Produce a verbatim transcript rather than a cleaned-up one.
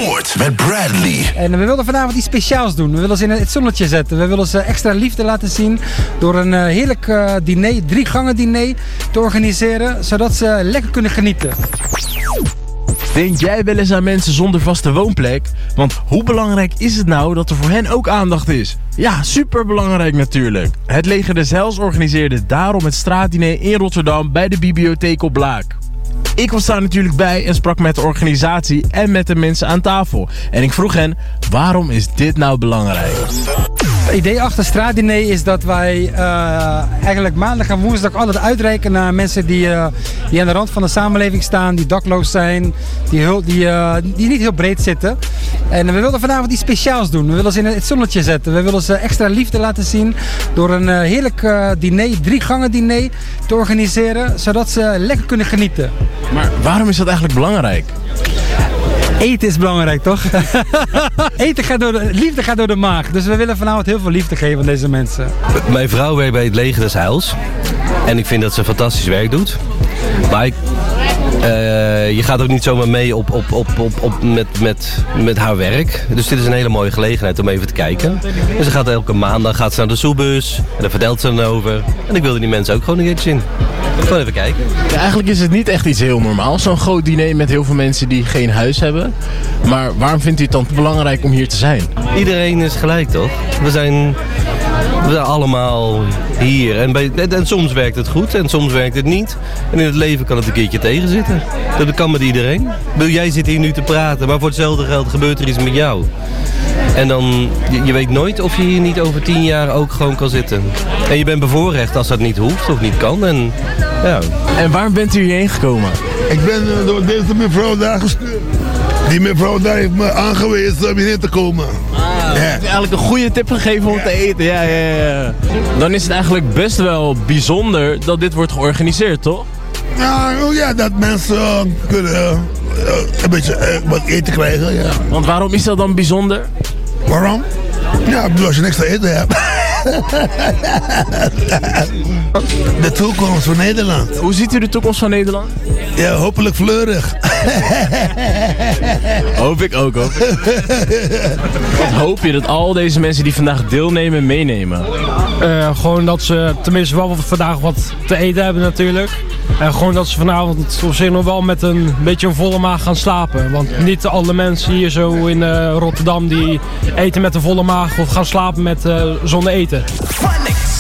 Noord met Bradley. En we wilden vanavond iets speciaals doen. We willen ze in het zonnetje zetten. We willen ze extra liefde laten zien door een uh, heerlijk uh, diner, drie gangen diner te organiseren, zodat ze lekker kunnen genieten. Denk jij wel eens aan mensen zonder vaste woonplek? Want hoe belangrijk is het nou dat er voor hen ook aandacht is? Ja, super belangrijk natuurlijk. Het Leger des Heils organiseerde daarom het straatdiner in Rotterdam bij de bibliotheek op Blaak. Ik was daar natuurlijk bij en sprak met de organisatie en met de mensen aan tafel. En ik vroeg hen, waarom is dit nou belangrijk? Het idee achter straatdiner is dat wij uh, eigenlijk maandag en woensdag altijd uitreiken naar mensen die, uh, die aan de rand van de samenleving staan, die dakloos zijn, die, heel, die, uh, die niet heel breed zitten. En we wilden vanavond iets speciaals doen. We willen ze in het zonnetje zetten. We willen ze extra liefde laten zien door een uh, heerlijk uh, diner, drie gangen diner te organiseren, zodat ze lekker kunnen genieten. Maar waarom is dat eigenlijk belangrijk? Eten is belangrijk, toch? Eten gaat door de, liefde gaat door de maag. Dus we willen vanavond heel veel liefde geven aan deze mensen. Mijn vrouw werkt bij het Leger des Heils. En ik vind dat ze fantastisch werk doet. Maar ik, uh, je gaat ook niet zomaar mee op, op, op, op, op met, met, met haar werk. Dus dit is een hele mooie gelegenheid om even te kijken. En ze gaat elke maandag gaat ze naar de Soebus. En daar vertelt ze dan over. En ik wilde die mensen ook gewoon een keertje zien. Gewoon even kijken. Ja, eigenlijk is het niet echt iets heel normaals. Zo'n groot diner met heel veel mensen die geen huis hebben. Maar waarom vindt u het dan belangrijk om hier te zijn? Iedereen is gelijk, toch? We zijn... We zijn allemaal hier. En, bij, en soms werkt het goed en soms werkt het niet. En in het leven kan het een keertje tegenzitten. Dat kan met iedereen. Jij zit hier nu te praten, maar voor hetzelfde geld gebeurt er iets met jou. En dan, je, je weet nooit of je hier niet over tien jaar ook gewoon kan zitten. En je bent bevoorrecht als dat niet hoeft of niet kan. En, ja. En waarom bent u hierheen gekomen? Ik ben uh, door deze mevrouw daar gestuurd. Die mevrouw daar heeft me aangewezen om hierheen te komen. Ah, ja. Heeft eigenlijk een goede tip gegeven om te eten. Ja, ja, ja. Dan is het eigenlijk best wel bijzonder dat dit wordt georganiseerd, toch? Ja, ja dat mensen uh, kunnen uh, een beetje uh, wat eten krijgen. Ja. Want waarom is dat dan bijzonder? Waarom? Ja, als je niks te eten hebt. De toekomst van Nederland. Hoe ziet u de toekomst van Nederland? Ja, hopelijk fleurig. Hoop ik ook, hoop ik. Wat hoop je dat al deze mensen die vandaag deelnemen, meenemen? Uh, gewoon dat ze tenminste wel vandaag wat te eten hebben natuurlijk. En gewoon dat ze vanavond op zich nog wel met een beetje een volle maag gaan slapen. Want niet alle mensen hier zo in uh, Rotterdam die eten met een volle maag of gaan slapen met, uh, zonder eten.